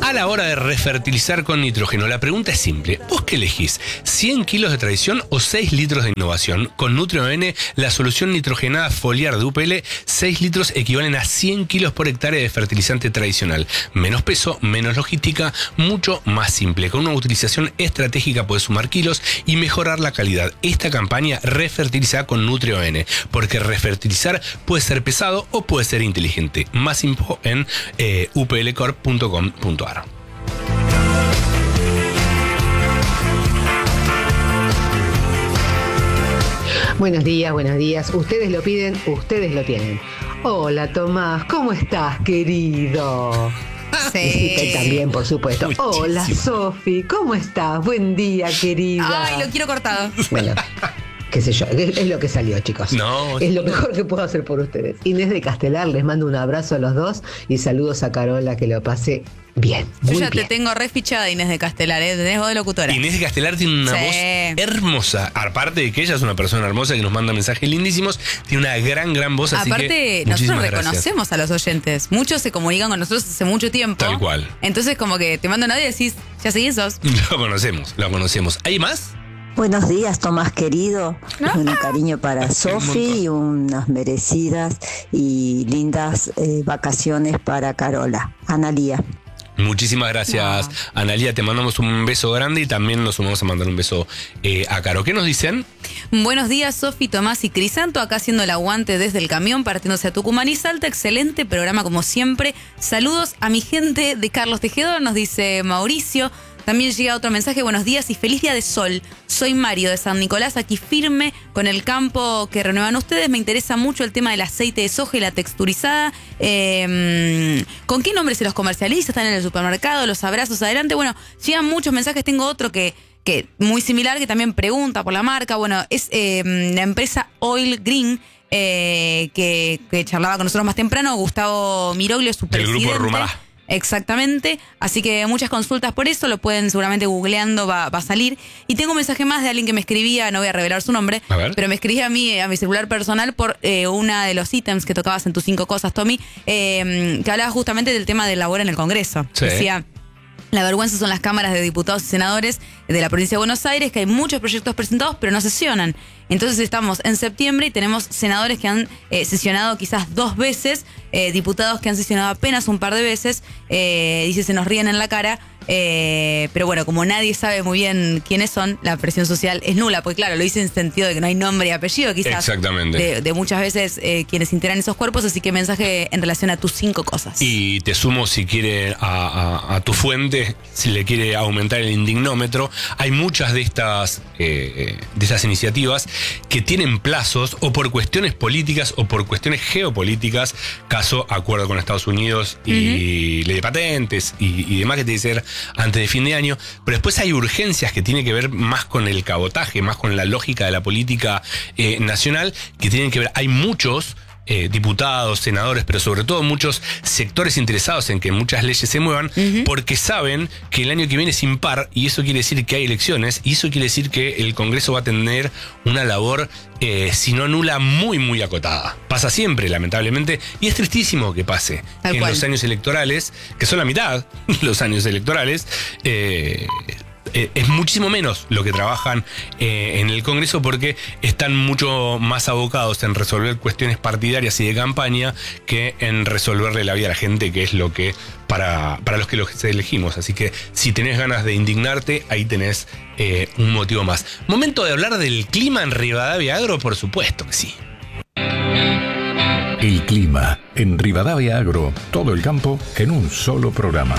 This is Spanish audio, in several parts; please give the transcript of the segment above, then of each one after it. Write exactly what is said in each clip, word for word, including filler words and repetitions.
A la hora de refertilizar con nitrógeno, la pregunta es simple. ¿Vos qué elegís? ¿cien kilos de tradición o seis litros de innovación? Con NutriON, la solución nitrogenada foliar de U P L, seis litros equivalen a cien kilos por hectárea de fertilizante tradicional. Menos peso, menos logística, mucho más simple. Con una utilización estratégica podés sumar kilos y mejorar la calidad. Esta campaña refertiliza con NutriON, porque refertilizar puede ser pesado o puede ser inteligente. Más info en eh, u p l corp punto com punto a r. Buenos días, buenos días. Ustedes lo piden, ustedes lo tienen. Hola Tomás, ¿cómo estás, querido? Sí. Y también, por supuesto. Muchísimo. Hola Sofi, ¿cómo estás? Buen día, querida. Ay, lo quiero cortado. Bueno, qué sé yo, es, es lo que salió, chicos. No, es lo mejor que puedo hacer por ustedes. Inés de Castelar, les mando un abrazo a los dos y saludos a Carola, que lo pase bien. Yo Muy ya bien. te tengo re fichada, Inés de Castelar, ¿eh? Tenés voz de locutora. Inés de Castelar tiene una Sí. voz hermosa. Aparte de que ella es una persona hermosa que nos manda mensajes lindísimos, tiene una gran, gran voz. Así Aparte, que nosotros muchísimas reconocemos a los oyentes. Muchos se comunican con nosotros hace mucho tiempo. Tal cual. Entonces, como que te mando a nadie y decís, ya seguís sos. gracias. Lo conocemos, lo conocemos. ¿Hay más? Buenos días, Tomás querido. Ah. Un cariño para Sofi y unas merecidas y lindas eh, vacaciones para Carola. Analía. Muchísimas gracias, No. Analía. Te mandamos un beso grande y también nos sumamos a mandar un beso eh, a Caro. ¿Qué nos dicen? Buenos días, Sofi, Tomás y Crisanto, acá haciendo el aguante desde el camión, partiéndose a Tucumán y Salta. Excelente programa como siempre. Saludos a mi gente de Carlos Tejedor, nos dice Mauricio. También llega otro mensaje, buenos días y feliz día de sol. Soy Mario de San Nicolás, aquí firme con el campo que renuevan ustedes. Me interesa mucho el tema del aceite de soja y la texturizada. Eh, ¿Con qué nombre se los comercializa? ¿Están en el supermercado? ¿Los abrazos adelante? Bueno, llegan muchos mensajes. Tengo otro que, que muy similar, que también pregunta por la marca. Bueno, es eh, la empresa Oil Green, eh, que, que charlaba con nosotros más temprano. Gustavo Miroglio, su Del presidente. grupo Rumará. Exactamente, así que muchas consultas por eso, lo pueden seguramente googleando, va, va a salir. Y tengo un mensaje más de alguien que me escribía, no voy a revelar su nombre, A ver. pero me escribía a mí, a mi celular personal, por eh, una de los ítems que tocabas en tus cinco cosas, Tommy, eh, que hablaba justamente del tema del labor en el Congreso. Sí. Decía, la vergüenza son las cámaras de diputados y senadores de la provincia de Buenos Aires, que hay muchos proyectos presentados, pero no sesionan. Entonces estamos en septiembre y tenemos senadores que han eh, sesionado quizás dos veces, eh, diputados que han sesionado apenas un par de veces, eh, dice, se nos ríen en la cara, eh, pero bueno, como nadie sabe muy bien quiénes son, la presión social es nula, porque claro, lo dice en sentido de que no hay nombre y apellido quizás. Exactamente. De, de muchas veces eh, quienes integran esos cuerpos, así que mensaje en relación a tus cinco cosas. Y te sumo, si quiere, a, a, a tu fuente, si le quiere aumentar el indignómetro. Hay muchas de estas, eh, de estas iniciativas que tienen plazos, o por cuestiones políticas o por cuestiones geopolíticas, caso acuerdo con Estados Unidos y uh-huh. ley de patentes y, y demás, que tiene que ser antes de fin de año. Pero después hay urgencias que tienen que ver más con el cabotaje, más con la lógica de la política eh, nacional, que tienen que ver, hay muchos Eh, diputados, senadores, pero sobre todo muchos sectores interesados en que muchas leyes se muevan, uh-huh. porque saben que el año que viene es impar, y eso quiere decir que hay elecciones, y eso quiere decir que el Congreso va a tener una labor, eh, si no nula, muy, muy acotada. Pasa siempre, lamentablemente, y es tristísimo que pase. Tal que en cual. los años electorales, que son la mitad, los años electorales, eh, Eh, es muchísimo menos lo que trabajan eh, en el Congreso, porque están mucho más abocados en resolver cuestiones partidarias y de campaña que en resolverle la vida a la gente, que es lo que para, para los que los elegimos. Así que si tenés ganas de indignarte, ahí tenés eh, un motivo más. Momento de hablar del clima en Rivadavia Agro, por supuesto que sí. El clima en Rivadavia Agro, todo el campo en un solo programa.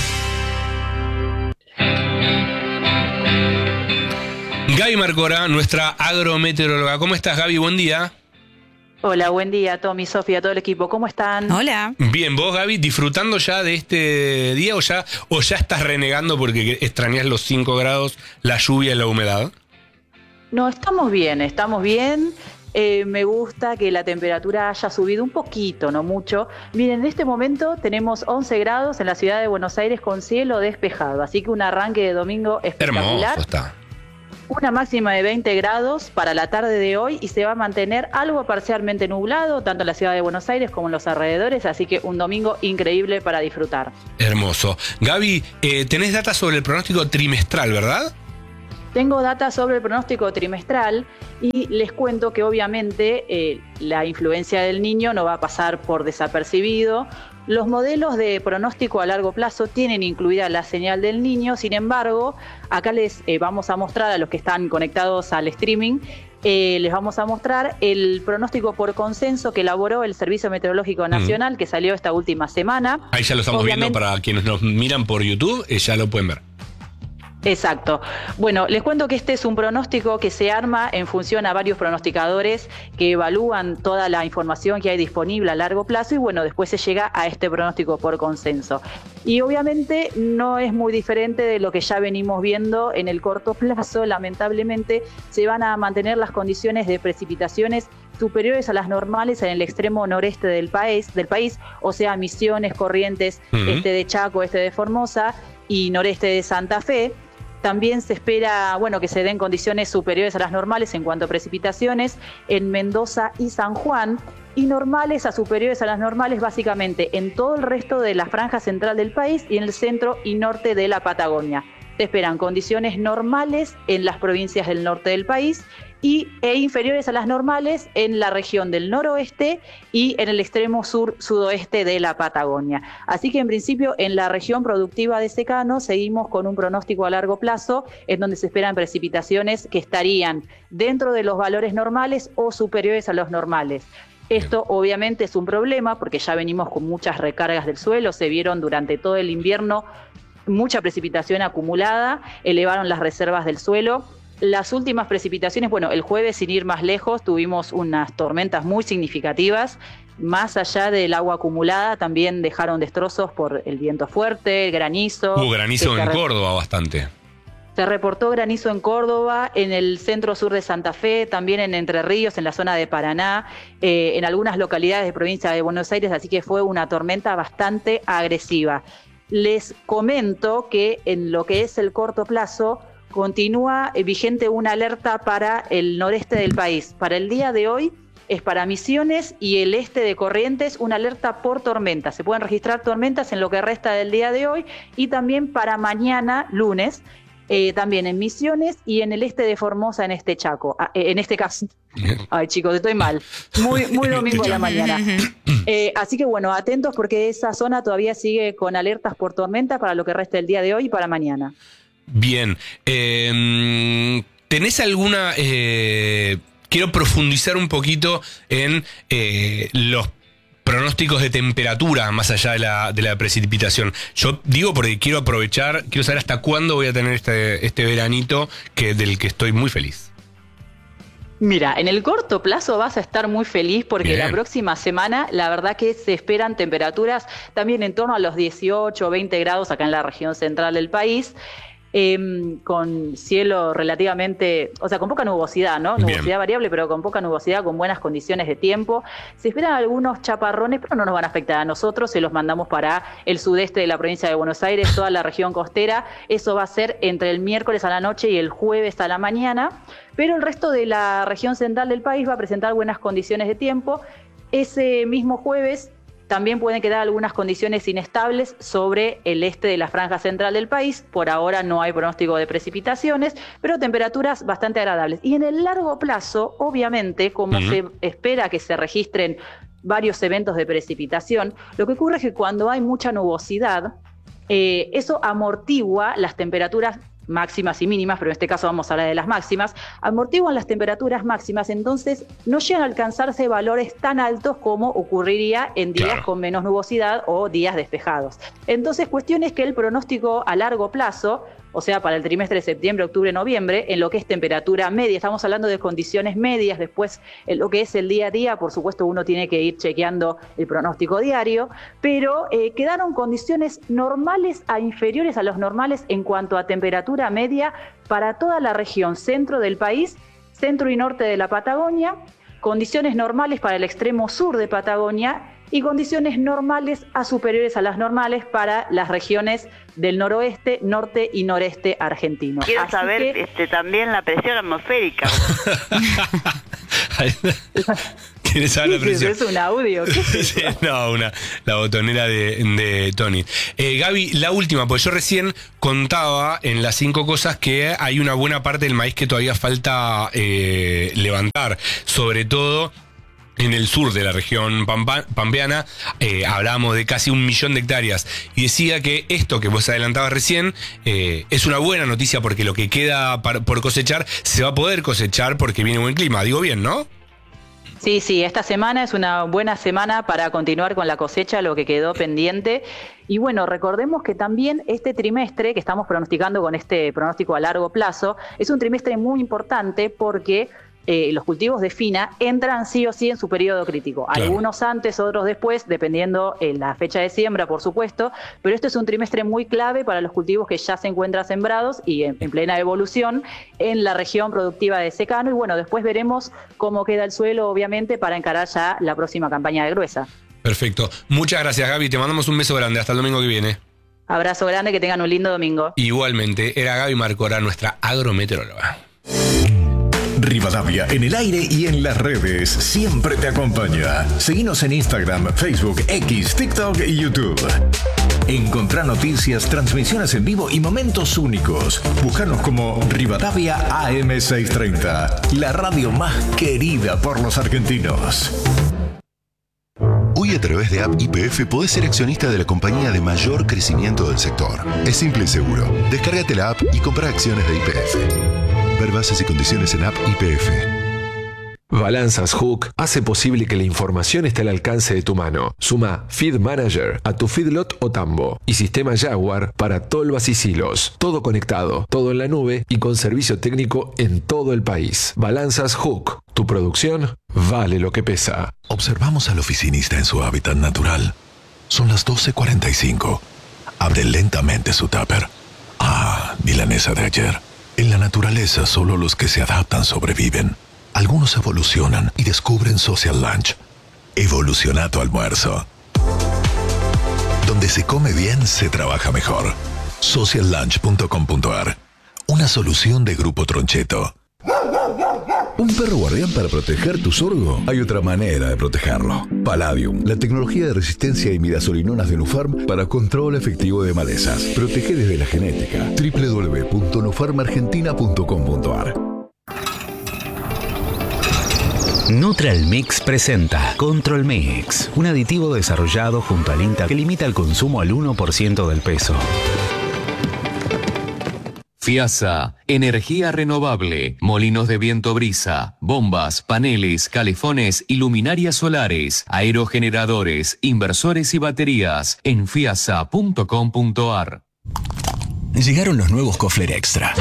Gaby Marcora, nuestra agrometeoróloga. ¿Cómo estás, Gaby? Buen día. Hola, buen día, Tommy, Sofía, todo el equipo. ¿Cómo están? Hola. Bien, vos, Gaby, ¿disfrutando ya de este día o ya, o ya estás renegando porque extrañás los cinco grados, la lluvia y la humedad? No, estamos bien, estamos bien. Eh, me gusta que la temperatura haya subido un poquito, no mucho. Miren, en este momento tenemos once grados en la ciudad de Buenos Aires con cielo despejado, así que un arranque de domingo espectacular. Hermoso está. una máxima de veinte grados para la tarde de hoy y se va a mantener algo parcialmente nublado, tanto en la ciudad de Buenos Aires como en los alrededores, así que un domingo increíble para disfrutar. Hermoso. Gaby, eh, tenés data sobre el pronóstico trimestral, ¿verdad? Tengo data sobre el pronóstico trimestral y les cuento que obviamente eh, la influencia del Niño no va a pasar por desapercibido. Los modelos de pronóstico a largo plazo tienen incluida la señal del Niño, sin embargo, acá les eh, vamos a mostrar a los que están conectados al streaming, eh, les vamos a mostrar el pronóstico por consenso que elaboró el Servicio Meteorológico Nacional, mm. que salió esta última semana. Ahí ya lo estamos obviamente viendo para quienes nos miran por YouTube, eh, ya lo pueden ver. Exacto. Bueno, les cuento que este es un pronóstico que se arma en función a varios pronosticadores que evalúan toda la información que hay disponible a largo plazo y bueno, después se llega a este pronóstico por consenso. Y obviamente no es muy diferente de lo que ya venimos viendo en el corto plazo. Lamentablemente se van a mantener las condiciones de precipitaciones superiores a las normales en el extremo noreste del país, del país, o sea, Misiones, Corrientes, uh-huh. este de Chaco, este de Formosa y noreste de Santa Fe. También se espera, bueno, que se den condiciones superiores a las normales en cuanto a precipitaciones en Mendoza y San Juan y normales a superiores a las normales básicamente en todo el resto de la franja central del país y en el centro y norte de la Patagonia. Se esperan condiciones normales en las provincias del norte del país y, e inferiores a las normales en la región del noroeste y en el extremo sur-sudoeste de la Patagonia. Así que en principio en la región productiva de secano seguimos con un pronóstico a largo plazo en donde se esperan precipitaciones que estarían dentro de los valores normales o superiores a los normales. Esto obviamente es un problema porque ya venimos con muchas recargas del suelo, se vieron durante todo el invierno mucha precipitación acumulada, elevaron las reservas del suelo. Las últimas precipitaciones, bueno, el jueves sin ir más lejos tuvimos unas tormentas muy significativas, más allá del agua acumulada también dejaron destrozos por el viento fuerte, el granizo. Hubo granizo en Córdoba bastante. Se reportó granizo en Córdoba, en el centro sur de Santa Fe, también en Entre Ríos, en la zona de Paraná, eh, en algunas localidades de provincia de Buenos Aires, así que fue una tormenta bastante agresiva. Les comento que en lo que es el corto plazo continúa vigente una alerta para el noreste del país. Para el día de hoy es para Misiones y el este de Corrientes una alerta por tormenta. Se pueden registrar tormentas en lo que resta del día de hoy y también para mañana, lunes, eh, también en Misiones y en el este de Formosa, en este Chaco. Ah, eh, en este caso, ay chicos, estoy mal. Muy, muy domingo de la mañana. Eh, así que bueno, atentos porque esa zona todavía sigue con alertas por tormenta para lo que resta del día de hoy y para mañana. Bien. Eh, ¿Tenés alguna... Eh, quiero profundizar un poquito en eh, los pronósticos de temperatura más allá de la, de la precipitación. Yo digo porque quiero aprovechar, quiero saber hasta cuándo voy a tener este, este veranito que, del que estoy muy feliz. Mira, en el corto plazo vas a estar muy feliz porque Bien. La próxima semana la verdad que se esperan temperaturas también en torno a los dieciocho o veinte grados acá en la región central del país. Eh, con cielo relativamente, o sea, con poca nubosidad, ¿no? Nubosidad Bien. Variable, pero con poca nubosidad, con buenas condiciones de tiempo. Se esperan algunos chaparrones, pero no nos van a afectar a nosotros, se los mandamos para el sudeste de la provincia de Buenos Aires, toda la región costera. Eso va a ser entre el miércoles a la noche y el jueves a la mañana, pero el resto de la región central del país va a presentar buenas condiciones de tiempo. Ese mismo jueves también pueden quedar algunas condiciones inestables sobre el este de la franja central del país. Por ahora no hay pronóstico de precipitaciones, pero temperaturas bastante agradables. Y en el largo plazo, obviamente, como uh-huh. se espera que se registren varios eventos de precipitación, lo que ocurre es que cuando hay mucha nubosidad, eh, eso amortigua las temperaturas máximas y mínimas, pero en este caso vamos a hablar de las máximas, amortiguan las temperaturas máximas, entonces no llegan a alcanzarse valores tan altos como ocurriría en días claro. con menos nubosidad o días despejados. Entonces, cuestión es que el pronóstico a largo plazo, o sea, para el trimestre de septiembre, octubre, noviembre, en lo que es temperatura media, estamos hablando de condiciones medias, después en lo que es el día a día, por supuesto uno tiene que ir chequeando el pronóstico diario, pero eh, quedaron condiciones normales a inferiores a los normales en cuanto a temperatura media para toda la región centro del país, centro y norte de la Patagonia, condiciones normales para el extremo sur de Patagonia y condiciones normales a superiores a las normales para las regiones del noroeste, norte y noreste argentino. Quiero Así saber que, este, también la presión atmosférica. ¿Quieres saber la presión? ¿Es un audio? ¿Qué es eso? Sí, no, una, la botonera de, de Tony. Eh, Gaby, la última, pues yo recién contaba en las cinco cosas que hay una buena parte del maíz que todavía falta eh, levantar, sobre todo en el sur de la región pampa, pampeana. Eh, hablábamos de casi un millón de hectáreas y decía que esto que vos adelantabas recién eh, es una buena noticia porque lo que queda para, por cosechar se va a poder cosechar porque viene buen clima. Digo bien, ¿no? Sí, sí, esta semana es una buena semana para continuar con la cosecha, lo que quedó pendiente. Y bueno, recordemos que también este trimestre que estamos pronosticando con este pronóstico a largo plazo es un trimestre muy importante porque Eh, los cultivos de fina entran sí o sí en su periodo crítico. Claro. Algunos antes, otros después, dependiendo eh, la fecha de siembra, por supuesto, pero este es un trimestre muy clave para los cultivos que ya se encuentran sembrados y en, en plena evolución en la región productiva de secano. Y bueno, después veremos cómo queda el suelo, obviamente, para encarar ya la próxima campaña de gruesa. Perfecto. Muchas gracias, Gaby. Te mandamos un beso grande. Hasta el domingo que viene. Abrazo grande, que tengan un lindo domingo. Igualmente, era Gaby Marcora, nuestra agrometeoróloga. Rivadavia en el aire y en las redes siempre te acompaña. Seguinos en Instagram, Facebook, X, TikTok y YouTube. Encontrá noticias, transmisiones en vivo y momentos únicos. Búscanos como Rivadavia A M seiscientos treinta, la radio más querida por los argentinos. Hoy a través de App Y P F podés ser accionista de la compañía de mayor crecimiento del sector. Es simple y seguro. Descárgate la app y comprá acciones de Y P F. Ver bases y condiciones en App Y P F. Balanzas Hook hace posible que la información esté al alcance de tu mano. Suma Feed Manager a tu feedlot o tambo y sistema Jaguar para tolvas y silos. Todo conectado, todo en la nube y con servicio técnico en todo el país. Balanzas Hook. Tu producción vale lo que pesa. Observamos al oficinista en su hábitat natural. Son las doce cuarenta y cinco. Abre lentamente su tupper. Ah, milanesa de ayer. En la naturaleza solo los que se adaptan sobreviven. Algunos evolucionan y descubren Social Lunch. Evoluciona tu almuerzo. Donde se come bien, se trabaja mejor. social lunch punto com punto a r. Una solución de Grupo Troncheto. ¿Un perro guardián para proteger tu sorgo? Hay otra manera de protegerlo. Palladium, la tecnología de resistencia a imidazolinonas de Nufarm para control efectivo de malezas. Protege desde la genética. doble u doble u doble u punto nufarm argentina punto com punto a r. Neutral Mix presenta Control Mix, un aditivo desarrollado junto al INTA que limita el consumo al uno por ciento del peso. FIASA, energía renovable, molinos de viento brisa, bombas, paneles, calefones y luminarias solares, aerogeneradores, inversores y baterías en fiasa punto com punto a r. Llegaron los nuevos Kofler Extra.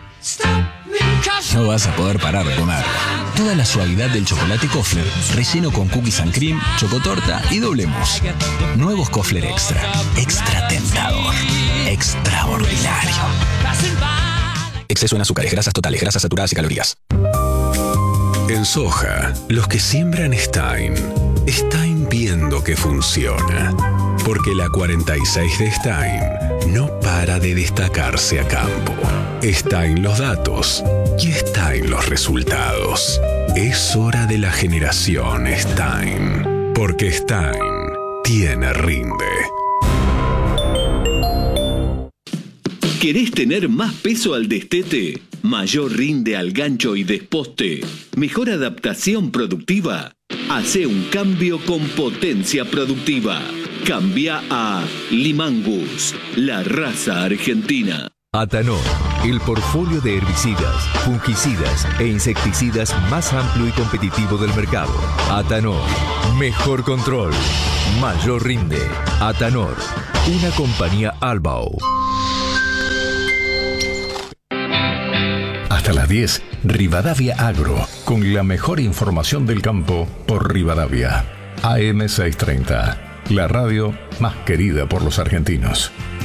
No vas a poder parar de comer. Toda la suavidad del chocolate Kofler, relleno con cookies and cream, chocotorta y doble mousse. Nuevos Kofler Extra. Extra tentador. Extraordinario. Exceso en azúcares, grasas totales, grasas saturadas y calorías. En soja, los que siembran Stein, Stein viendo que funciona. Porque la cuarenta y seis de Stein no para de destacarse a campo. Stein los datos y Stein los resultados. Es hora de la generación Stein. Porque Stein tiene rinde. ¿Querés tener más peso al destete? ¿Mayor rinde al gancho y desposte? ¿Mejor adaptación productiva? Hace un cambio con potencia productiva. Cambia a Limangus, la raza argentina. Atanor, el portfolio de herbicidas, fungicidas e insecticidas más amplio y competitivo del mercado. Atanor, mejor control, mayor rinde. Atanor, una compañía Albao. Hasta las diez, Rivadavia Agro, con la mejor información del campo por Rivadavia. A M seiscientos treinta, la radio más querida por los argentinos.